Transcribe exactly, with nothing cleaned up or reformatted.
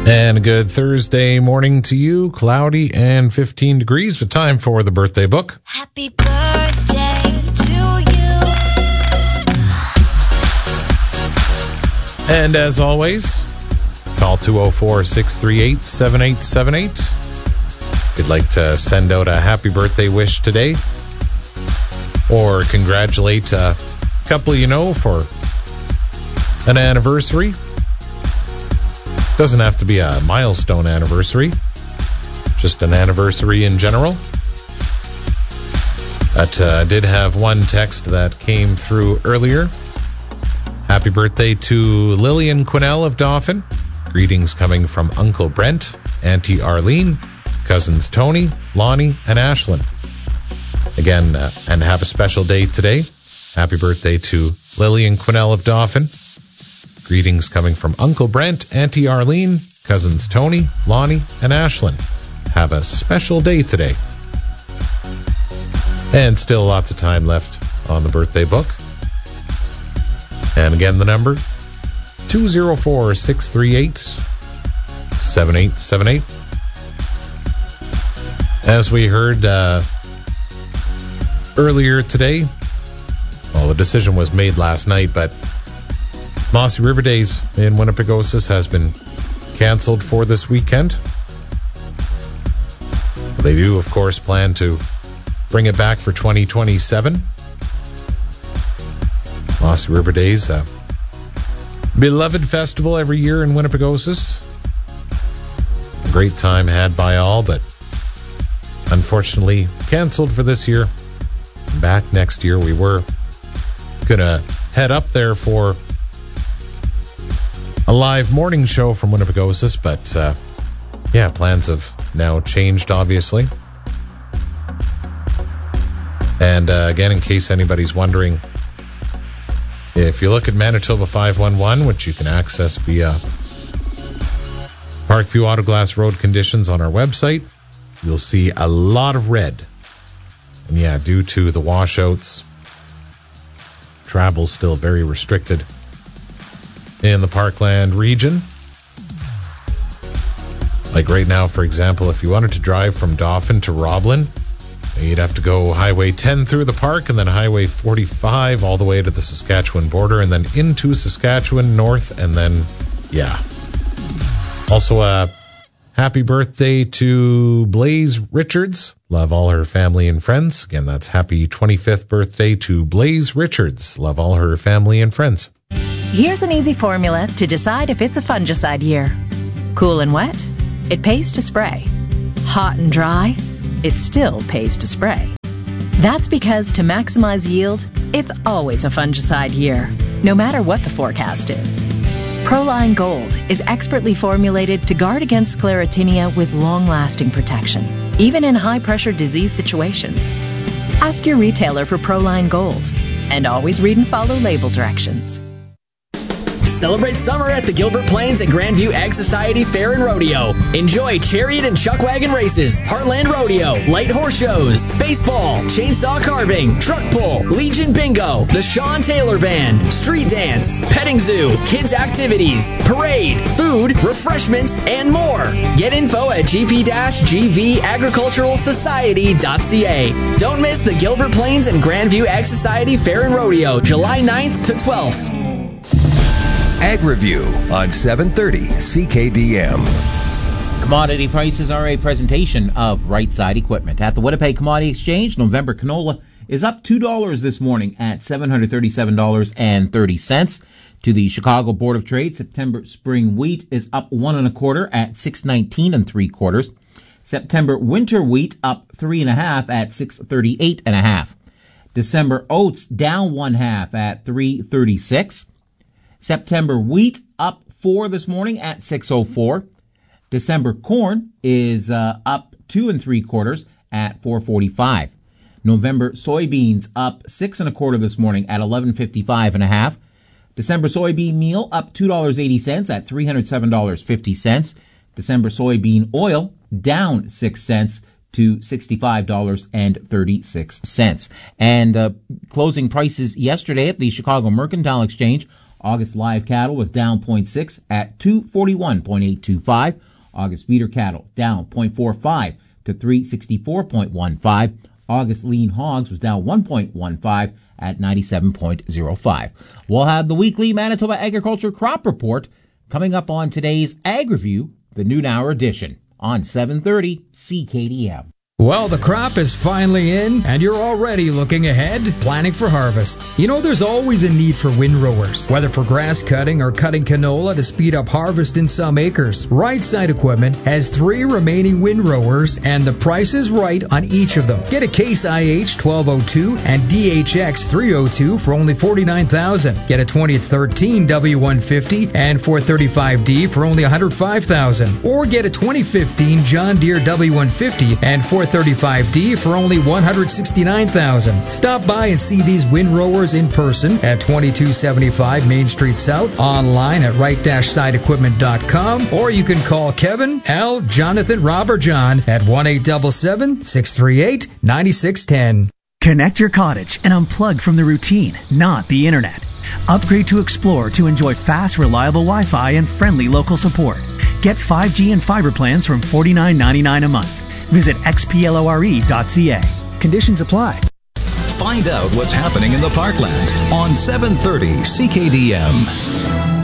And a good Thursday morning to you, cloudy and fifteen degrees, but time for the birthday book. Happy birthday to you. And as always, call two oh four, six three eight, seven eight seven eight. If you'd like to send out a happy birthday wish today, or congratulate a couple you know for an anniversary. Doesn't have to be a milestone anniversary, just an anniversary in general. But uh, did have one text that came through earlier. Happy birthday to Lillian Quinnell of Dauphin. Greetings coming from Uncle Brent, Auntie Arlene, cousins Tony, Lonnie, and Ashlyn. Again, uh, and have a special day today. Happy birthday to Lillian Quinnell of Dauphin. Greetings coming from Uncle Brent, Auntie Arlene, cousins Tony, Lonnie, and Ashlyn. Have a special day today. And still lots of time left on the birthday book. And again, the number, two oh four, six three eight, seven eight seven eight. As we heard uh, earlier today, well, the decision was made last night, but Mossy River Days in Winnipegosis has been canceled for this weekend. They do, of course, plan to bring it back for twenty twenty-seven. Mossy River Days, a beloved festival every year in Winnipegosis. A great time had by all, but unfortunately canceled for this year. Back next year. We were going to head up there for a live morning show from Winnipegosis, but uh, yeah, plans have now changed, obviously. And uh, again, in case anybody's wondering, if you look at Manitoba five one one, which you can access via Parkview Autoglass Road conditions on our website, you'll see a lot of red. And yeah, due to the washouts, travel's still very restricted in the Parkland region. Like right now, for example, if you wanted to drive from Dauphin to Roblin, you'd have to go Highway ten through the park and then Highway forty-five all the way to the Saskatchewan border and then into Saskatchewan north and then, yeah. Also, a happy birthday to Blaze Richards. Love all her family and friends. Again, that's happy twenty-fifth birthday to Blaze Richards. Love all her family and friends. Here's an easy formula to decide if it's a fungicide year. Cool and wet, it pays to spray. Hot and dry, it still pays to spray. That's because to maximize yield, it's always a fungicide year, no matter what the forecast is. Proline Gold is expertly formulated to guard against sclerotinia with long-lasting protection, even in high-pressure disease situations. Ask your retailer for Proline Gold, and always read and follow label directions. Celebrate summer at the Gilbert Plains and Grandview Ag Society Fair and Rodeo. Enjoy chariot and chuck wagon races, Heartland Rodeo, light horse shows, baseball, chainsaw carving, truck pull, Legion Bingo, the Sean Taylor Band, street dance, petting zoo, kids activities, parade, food, refreshments, and more. Get info at g p g v agricultural society dot c a. Don't miss the Gilbert Plains and Grandview Ag Society Fair and Rodeo, July ninth to twelfth. Ag Review on seven thirty C K D M. Commodity prices are a presentation of Right Side Equipment. At the Winnipeg Commodity Exchange, November canola is up two dollars this morning at seven hundred thirty-seven dollars and thirty cents. To the Chicago Board of Trade, September spring wheat is up one and a quarter at six nineteen and three quarters. September winter wheat up three and a half at six thirty-eight and a half. December oats down one half at three thirty-six. September wheat up four this morning at six oh four. December corn is uh, up two and three quarters at four forty-five. November soybeans up six and a quarter this morning at eleven fifty-five and a half. December soybean meal up two dollars and eighty cents at three hundred seven dollars and fifty cents. December soybean oil down six cents to sixty-five dollars and thirty-six cents. And uh, closing prices yesterday at the Chicago Mercantile Exchange August live cattle was down zero point six at two forty-one point eight two five. August feeder cattle down zero point four five to three sixty-four point one five. August lean hogs was down one point one five at ninety-seven point zero five. We'll have the weekly Manitoba Agriculture Crop Report coming up on today's Ag Review, the noon hour edition, on seven thirty C K D M. Well, the crop is finally in, and you're already looking ahead, planning for harvest. You know, there's always a need for windrowers, whether for grass cutting or cutting canola to speed up harvest in some acres. Right Side Equipment has three remaining windrowers, and the price is right on each of them. Get a Case I H twelve oh two and D H X three oh two for only forty-nine thousand dollars. Get a twenty thirteen W one fifty and four thirty-five D for only one hundred five thousand dollars. Or get a twenty fifteen John Deere W one fifty and four thirty-five D for only one hundred sixty-nine thousand dollars. Stop by and see these windrowers in person at twenty-two seventy-five Main Street South, online at right side equipment dot com, or you can call Kevin, Al, Jonathan, Rob, or John at one eight seven seven, six three eight, nine six one zero. Connect your cottage and unplug from the routine, not the internet. Upgrade to Explore to enjoy fast, reliable Wi-Fi and friendly local support. Get five G and fiber plans from forty-nine ninety-nine a month. Visit x p lore dot c a. Conditions apply. Find out what's happening in the Parkland on seven thirty C K D M.